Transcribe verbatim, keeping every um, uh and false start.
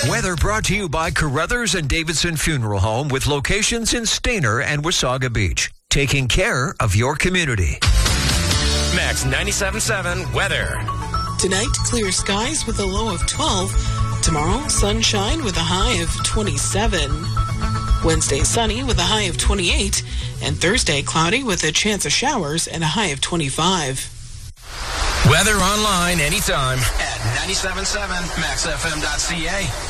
Weather brought to you by Carruthers and Davidson Funeral Home with locations in Stainer and Wasaga Beach. Taking care of your community. Max ninety-seven point seven weather. Tonight, clear skies with a low of twelve. Tomorrow, sunshine with a high of twenty-seven. Wednesday, sunny with a high of twenty-eight. And Thursday, cloudy with a chance of showers and a high of twenty-five. Weather online anytime at ninety-seven point seven max f m dot c a.